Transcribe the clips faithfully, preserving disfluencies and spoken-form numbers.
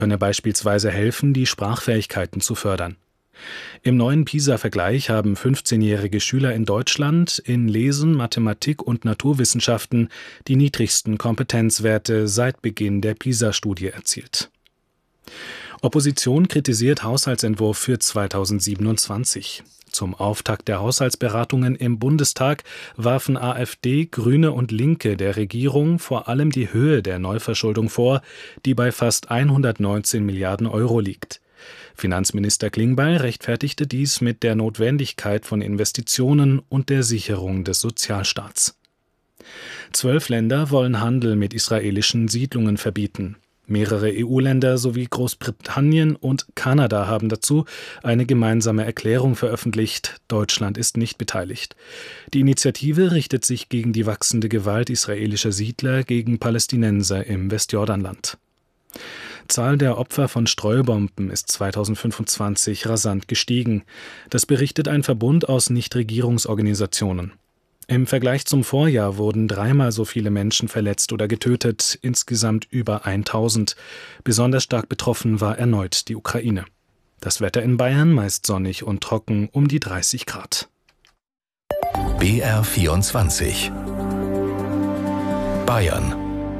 könne beispielsweise helfen, die Sprachfähigkeiten zu fördern. Im neuen PISA-Vergleich haben fünfzehnjährige Schüler in Deutschland in Lesen, Mathematik und Naturwissenschaften die niedrigsten Kompetenzwerte seit Beginn der PISA-Studie erzielt. Opposition kritisiert Haushaltsentwurf für zweitausendsiebenundzwanzig. Zum Auftakt der Haushaltsberatungen im Bundestag warfen AfD, Grüne und Linke der Regierung vor allem die Höhe der Neuverschuldung vor, die bei fast hundertneunzehn Milliarden Euro liegt. Finanzminister Klingbeil rechtfertigte dies mit der Notwendigkeit von Investitionen und der Sicherung des Sozialstaats. Zwölf Länder wollen Handel mit israelischen Siedlungen verbieten. Mehrere E U-Länder sowie Großbritannien und Kanada haben dazu eine gemeinsame Erklärung veröffentlicht. Deutschland ist nicht beteiligt. Die Initiative richtet sich gegen die wachsende Gewalt israelischer Siedler gegen Palästinenser im Westjordanland. Zahl der Opfer von Streubomben ist zweitausendfünfundzwanzig rasant gestiegen. Das berichtet ein Verbund aus Nichtregierungsorganisationen. Im Vergleich zum Vorjahr wurden dreimal so viele Menschen verletzt oder getötet, insgesamt über tausend. Besonders stark betroffen war erneut die Ukraine. Das Wetter in Bayern meist sonnig und trocken, um die dreißig Grad. B R vierundzwanzig Bayern.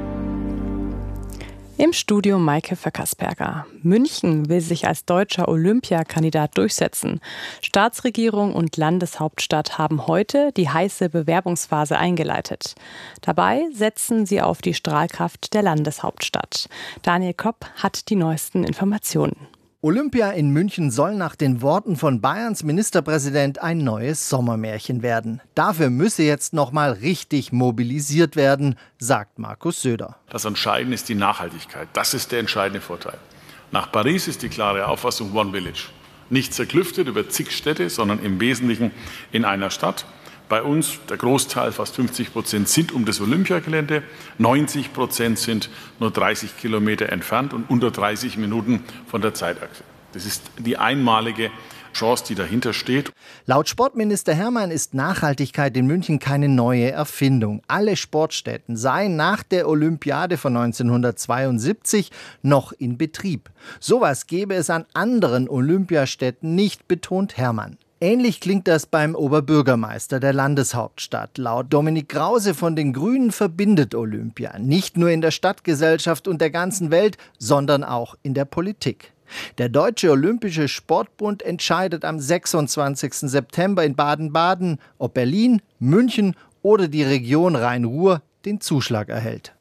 Im Studio Maike Vöckersberger. München will sich als deutscher Olympiakandidat durchsetzen. Staatsregierung und Landeshauptstadt haben heute die heiße Bewerbungsphase eingeleitet. Dabei setzen sie auf die Strahlkraft der Landeshauptstadt. Daniel Kopp hat die neuesten Informationen. Olympia in München soll nach den Worten von Bayerns Ministerpräsident ein neues Sommermärchen werden. Dafür müsse jetzt noch mal richtig mobilisiert werden, sagt Markus Söder. Das Entscheidende ist die Nachhaltigkeit. Das ist der entscheidende Vorteil. Nach Paris ist die klare Auffassung One Village. Nicht zerklüftet über zig Städte, sondern im Wesentlichen in einer Stadt. Bei uns, der Großteil, fast fünfzig Prozent, sind um das Olympiagelände. neunzig Prozent sind nur dreißig Kilometer entfernt und unter dreißig Minuten von der Zeitachse. Das ist die einmalige Chance, die dahinter steht. Laut Sportminister Hermann ist Nachhaltigkeit in München keine neue Erfindung. Alle Sportstätten seien nach der Olympiade von neunzehnhundertzweiundsiebzig noch in Betrieb. Sowas gäbe es an anderen Olympiastätten nicht, betont Hermann. Ähnlich klingt das beim Oberbürgermeister der Landeshauptstadt. Laut Dominik Krause von den Grünen verbindet Olympia nicht nur in der Stadtgesellschaft und der ganzen Welt, sondern auch in der Politik. Der Deutsche Olympische Sportbund entscheidet am sechsundzwanzigsten September in Baden-Baden, ob Berlin, München oder die Region Rhein-Ruhr den Zuschlag erhält.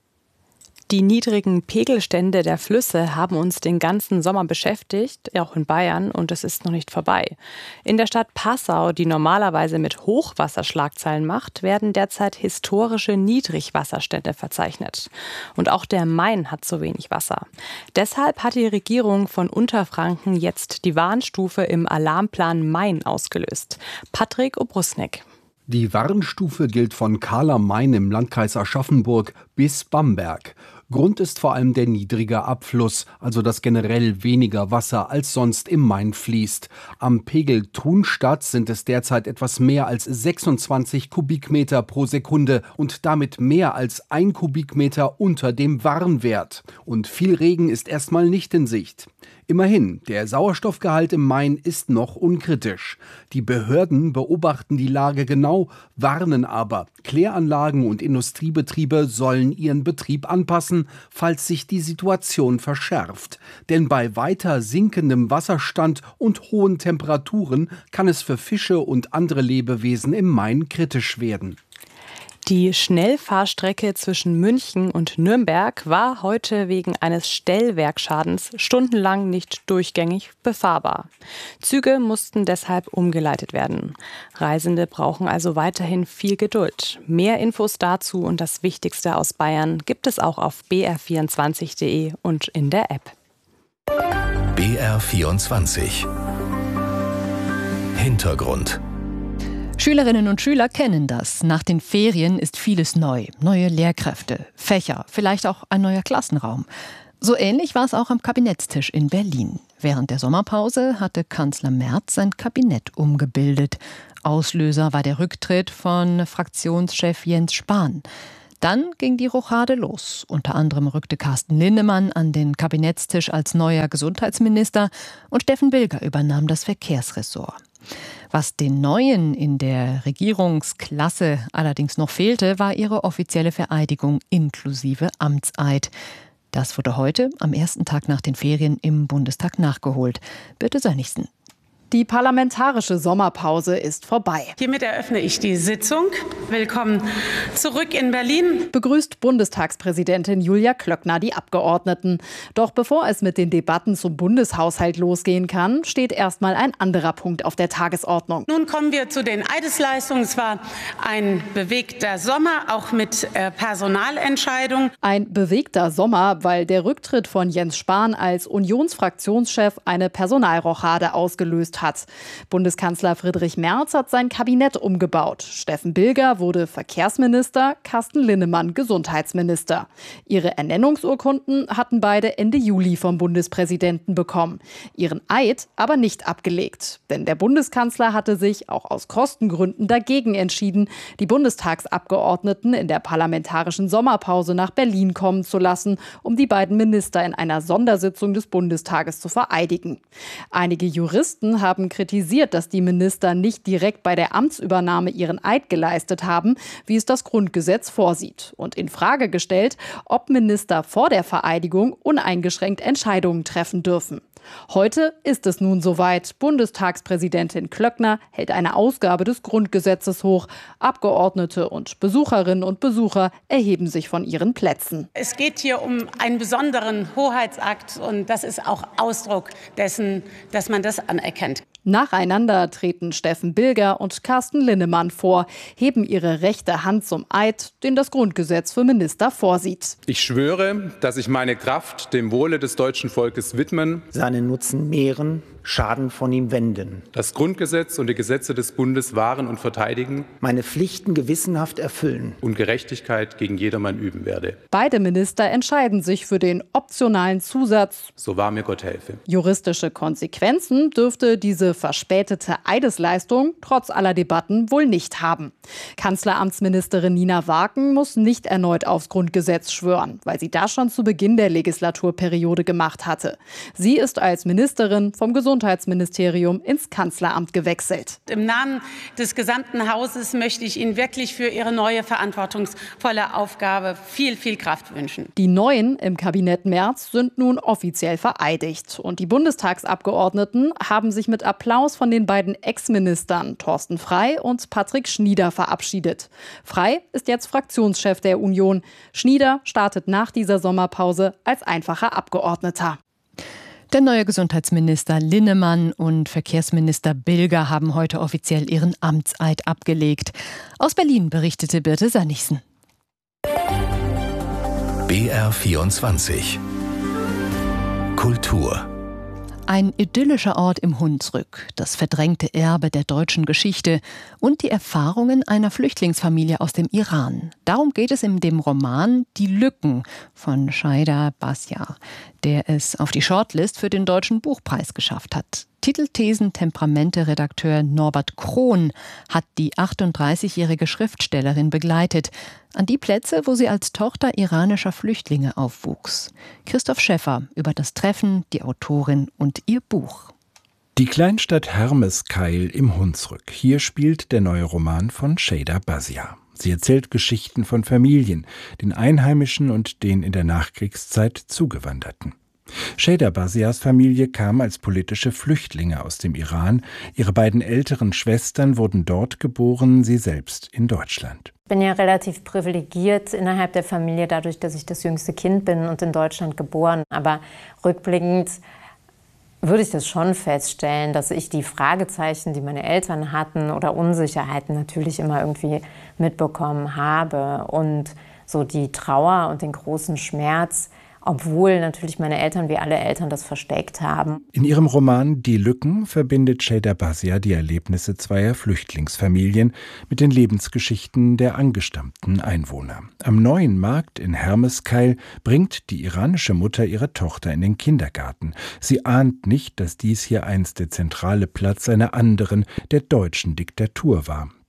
Die niedrigen Pegelstände der Flüsse haben uns den ganzen Sommer beschäftigt, auch in Bayern, und es ist noch nicht vorbei. In der Stadt Passau, die normalerweise mit Hochwasserschlagzeilen macht, werden derzeit historische Niedrigwasserstände verzeichnet. Und auch der Main hat zu wenig Wasser. Deshalb hat die Regierung von Unterfranken jetzt die Warnstufe im Alarmplan Main ausgelöst. Patrick Obrusnik. Die Warnstufe gilt von Karl am Main im Landkreis Aschaffenburg bis Bamberg. Grund ist vor allem der niedrige Abfluss, also dass generell weniger Wasser als sonst im Main fließt. Am Pegel Thunstadt sind es derzeit etwas mehr als sechsundzwanzig Kubikmeter pro Sekunde und damit mehr als ein Kubikmeter unter dem Warnwert. Und viel Regen ist erstmal nicht in Sicht. Immerhin, der Sauerstoffgehalt im Main ist noch unkritisch. Die Behörden beobachten die Lage genau, warnen aber, Kläranlagen und Industriebetriebe sollen ihren Betrieb anpassen, falls sich die Situation verschärft. Denn bei weiter sinkendem Wasserstand und hohen Temperaturen kann es für Fische und andere Lebewesen im Main kritisch werden. Die Schnellfahrstrecke zwischen München und Nürnberg war heute wegen eines Stellwerkschadens stundenlang nicht durchgängig befahrbar. Züge mussten deshalb umgeleitet werden. Reisende brauchen also weiterhin viel Geduld. Mehr Infos dazu und das Wichtigste aus Bayern gibt es auch auf b r vierundzwanzig punkt d e und in der App. B R vierundzwanzig Hintergrund. Schülerinnen und Schüler kennen das. Nach den Ferien ist vieles neu. Neue Lehrkräfte, Fächer, vielleicht auch ein neuer Klassenraum. So ähnlich war es auch am Kabinettstisch in Berlin. Während der Sommerpause hatte Kanzler Merz sein Kabinett umgebildet. Auslöser war der Rücktritt von Fraktionschef Jens Spahn. Dann ging die Rochade los. Unter anderem rückte Carsten Linnemann an den Kabinettstisch als neuer Gesundheitsminister und Steffen Bilger übernahm das Verkehrsressort. Was den Neuen in der Regierungsklasse allerdings noch fehlte, war ihre offizielle Vereidigung inklusive Amtseid. Das wurde heute, am ersten Tag nach den Ferien, im Bundestag nachgeholt. Birte Sönnigsen. Die parlamentarische Sommerpause ist vorbei. Hiermit eröffne ich die Sitzung. Willkommen zurück in Berlin. Begrüßt Bundestagspräsidentin Julia Klöckner die Abgeordneten. Doch bevor es mit den Debatten zum Bundeshaushalt losgehen kann, steht erstmal ein anderer Punkt auf der Tagesordnung. Nun kommen wir zu den Eidesleistungen. Es war ein bewegter Sommer, auch mit äh, Personalentscheidung. Ein bewegter Sommer, weil der Rücktritt von Jens Spahn als Unionsfraktionschef eine Personalrochade ausgelöst hat. Hat. Bundeskanzler Friedrich Merz hat sein Kabinett umgebaut. Steffen Bilger wurde Verkehrsminister, Carsten Linnemann Gesundheitsminister. Ihre Ernennungsurkunden hatten beide Ende Juli vom Bundespräsidenten bekommen. Ihren Eid aber nicht abgelegt. Denn der Bundeskanzler hatte sich auch aus Kostengründen dagegen entschieden, die Bundestagsabgeordneten in der parlamentarischen Sommerpause nach Berlin kommen zu lassen, um die beiden Minister in einer Sondersitzung des Bundestages zu vereidigen. Einige Juristen haben haben kritisiert, dass die Minister nicht direkt bei der Amtsübernahme ihren Eid geleistet haben, wie es das Grundgesetz vorsieht. Und in Frage gestellt, ob Minister vor der Vereidigung uneingeschränkt Entscheidungen treffen dürfen. Heute ist es nun soweit. Bundestagspräsidentin Klöckner hält eine Ausgabe des Grundgesetzes hoch. Abgeordnete und Besucherinnen und Besucher erheben sich von ihren Plätzen. Es geht hier um einen besonderen Hoheitsakt und das ist auch Ausdruck dessen, dass man das anerkennt. Nacheinander treten Steffen Bilger und Carsten Linnemann vor, heben ihre rechte Hand zum Eid, den das Grundgesetz für Minister vorsieht. Ich schwöre, dass ich meine Kraft dem Wohle des deutschen Volkes widmen, seinen Nutzen mehren, Schaden von ihm wenden, das Grundgesetz und die Gesetze des Bundes wahren und verteidigen, meine Pflichten gewissenhaft erfüllen und Gerechtigkeit gegen jedermann üben werde. Beide Minister entscheiden sich für den optionalen Zusatz, so wahr mir Gott helfe. Juristische Konsequenzen dürfte diese verspätete Eidesleistung trotz aller Debatten wohl nicht haben. Kanzleramtsministerin Nina Waken muss nicht erneut aufs Grundgesetz schwören, weil sie das schon zu Beginn der Legislaturperiode gemacht hatte. Sie ist als Ministerin vom Gesundheitsministerium ins Kanzleramt gewechselt. Im Namen des gesamten Hauses möchte ich Ihnen wirklich für Ihre neue verantwortungsvolle Aufgabe viel, viel Kraft wünschen. Die Neuen im Kabinett Merz sind nun offiziell vereidigt. Und die Bundestagsabgeordneten haben sich mit Applaus von den beiden Ex-Ministern Thorsten Frey und Patrick Schnieder verabschiedet. Frey ist jetzt Fraktionschef der Union. Schnieder startet nach dieser Sommerpause als einfacher Abgeordneter. Der neue Gesundheitsminister Linnemann und Verkehrsminister Bilger haben heute offiziell ihren Amtseid abgelegt. Aus Berlin berichtete Birte Sönnigsen. B R vierundzwanzig Kultur. Ein idyllischer Ort im Hunsrück, das verdrängte Erbe der deutschen Geschichte und die Erfahrungen einer Flüchtlingsfamilie aus dem Iran. Darum geht es in dem Roman Die Lücken von Shaida Basiar, der es auf die Shortlist für den Deutschen Buchpreis geschafft hat. Titelthesen-Temperamente-Redakteur Norbert Krohn hat die achtunddreißigjährige Schriftstellerin begleitet, an die Plätze, wo sie als Tochter iranischer Flüchtlinge aufwuchs. Christoph Schäffer über das Treffen, die Autorin und ihr Buch. Die Kleinstadt Hermeskeil im Hunsrück. Hier spielt der neue Roman von Shaida Basiar. Sie erzählt Geschichten von Familien, den Einheimischen und den in der Nachkriegszeit Zugewanderten. Shaida Basiars Familie kam als politische Flüchtlinge aus dem Iran. Ihre beiden älteren Schwestern wurden dort geboren, sie selbst in Deutschland. Ich bin ja relativ privilegiert innerhalb der Familie, dadurch, dass ich das jüngste Kind bin und in Deutschland geboren. Aber rückblickend würde ich das schon feststellen, dass ich die Fragezeichen, die meine Eltern hatten oder Unsicherheiten natürlich immer irgendwie mitbekommen habe. Und so die Trauer und den großen Schmerz, obwohl natürlich meine Eltern wie alle Eltern das versteckt haben. In ihrem Roman Die Lücken verbindet Shaida Basiar die Erlebnisse zweier Flüchtlingsfamilien mit den Lebensgeschichten der angestammten Einwohner. Am Neuen Markt in Hermeskeil bringt die iranische Mutter ihre Tochter in den Kindergarten. Sie ahnt nicht, dass dies hier einst der zentrale Platz einer anderen, der deutschen Diktatur war.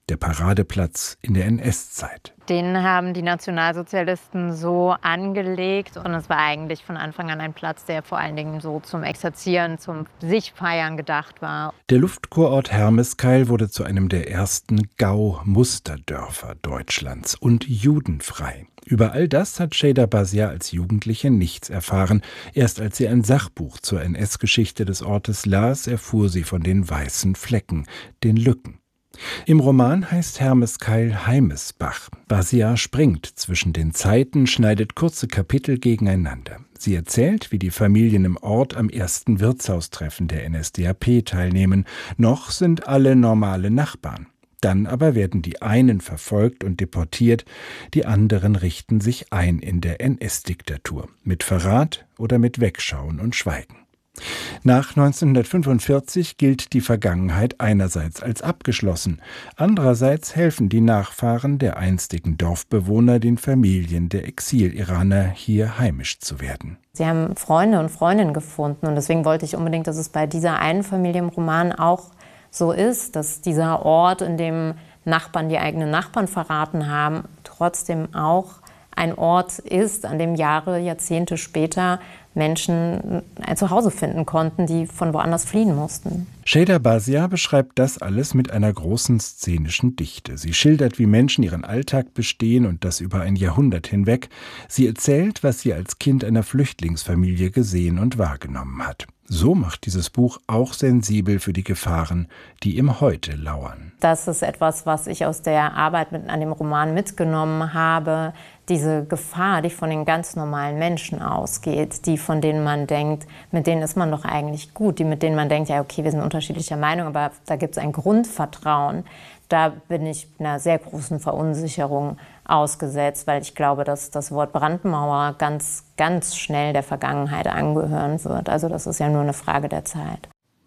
der Paradeplatz in der N S-Zeit. Den haben die Nationalsozialisten so angelegt und es war eigentlich von Anfang an ein Platz, der vor allen Dingen so zum Exerzieren, zum Sich-Feiern gedacht war. Der Luftkurort Hermeskeil wurde zu einem der ersten Gau-Musterdörfer Deutschlands und judenfrei. Über all das hat Cheyda Basiar als Jugendliche nichts erfahren. Erst als sie ein Sachbuch zur N S-Geschichte des Ortes las, erfuhr sie von den weißen Flecken, den Lücken. Im Roman heißt Hermeskeil Heimesbach. Basiar springt zwischen den Zeiten, schneidet kurze Kapitel gegeneinander. Sie erzählt, wie die Familien im Ort am ersten Wirtshaustreffen der N S D A P teilnehmen. Noch sind alle normale Nachbarn. Dann aber werden die einen verfolgt und deportiert, die anderen richten sich ein in der N S-Diktatur, mit Verrat oder mit Wegschauen und Schweigen. Nach neunzehnhundertfünfundvierzig gilt die Vergangenheit einerseits als abgeschlossen, andererseits helfen die Nachfahren der einstigen Dorfbewohner den Familien der Exil-Iraner, hier heimisch zu werden. Sie haben Freunde und Freundinnen gefunden und deswegen wollte ich unbedingt, dass es bei dieser einen Familie im Roman auch so ist, dass dieser Ort, in dem Nachbarn die eigenen Nachbarn verraten haben, trotzdem auch ein Ort ist, an dem Jahre, Jahrzehnte später Menschen ein Zuhause finden konnten, die von woanders fliehen mussten. Cheyda Basiar beschreibt das alles mit einer großen szenischen Dichte. Sie schildert, wie Menschen ihren Alltag bestehen und das über ein Jahrhundert hinweg. Sie erzählt, was sie als Kind einer Flüchtlingsfamilie gesehen und wahrgenommen hat. So macht dieses Buch auch sensibel für die Gefahren, die im Heute lauern. Das ist etwas, was ich aus der Arbeit mit, an dem Roman mitgenommen habe. Diese Gefahr, die von den ganz normalen Menschen ausgeht, die von denen man denkt, mit denen ist man doch eigentlich gut, die mit denen man denkt, ja okay, wir sind unterschiedlicher Meinung, aber da gibt es ein Grundvertrauen. Da bin ich einer sehr großen Verunsicherung ausgesetzt, weil ich glaube, dass das Wort Brandmauer ganz, ganz schnell der Vergangenheit angehören wird. Also das ist ja nur eine Frage der Zeit.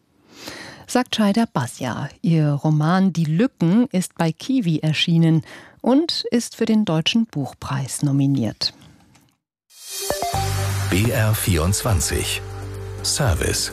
Sagt Cheyda Basiar. Ihr Roman Die Lücken ist bei Kiwi erschienen und ist für den Deutschen Buchpreis nominiert. B R vierundzwanzig Service.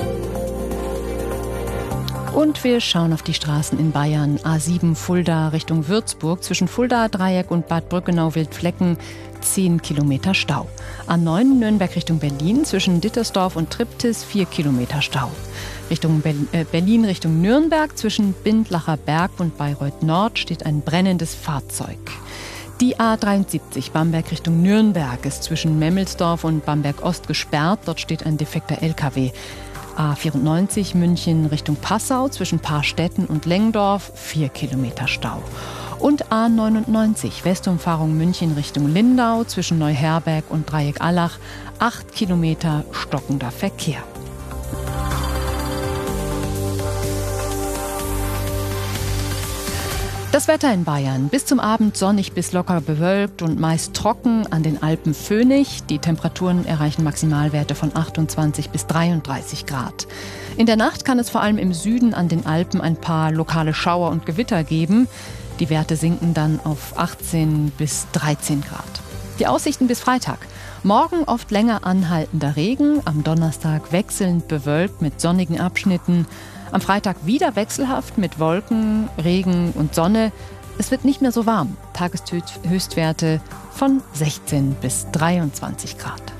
Und wir schauen auf die Straßen in Bayern. A sieben Fulda Richtung Würzburg. Zwischen Fulda, Dreieck und Bad Brückenau-Wildflecken zehn Kilometer Stau. A neun Nürnberg Richtung Berlin. Zwischen Dittersdorf und Triptis vier Kilometer Stau. Richtung Berlin, äh, Berlin Richtung Nürnberg. Zwischen Bindlacher Berg und Bayreuth Nord steht ein brennendes Fahrzeug. Die A dreiundsiebzig Bamberg Richtung Nürnberg ist zwischen Memmelsdorf und Bamberg Ost gesperrt. Dort steht ein defekter L K W. A vierundneunzig München Richtung Passau zwischen Paarstetten und Lengdorf vier Kilometer Stau. Und A neunundneunzig Westumfahrung München Richtung Lindau zwischen Neuherberg und Dreieck-Allach acht Kilometer stockender Verkehr. Das Wetter in Bayern. Bis zum Abend sonnig bis locker bewölkt und meist trocken, an den Alpen föhnig. Die Temperaturen erreichen Maximalwerte von achtundzwanzig bis dreiunddreißig Grad. In der Nacht kann es vor allem im Süden an den Alpen ein paar lokale Schauer und Gewitter geben. Die Werte sinken dann auf achtzehn bis dreizehn Grad. Die Aussichten bis Freitag. Morgen oft länger anhaltender Regen, am Donnerstag wechselnd bewölkt mit sonnigen Abschnitten. Am Freitag wieder wechselhaft mit Wolken, Regen und Sonne. Es wird nicht mehr so warm. Tageshöchstwerte von sechzehn bis dreiundzwanzig Grad.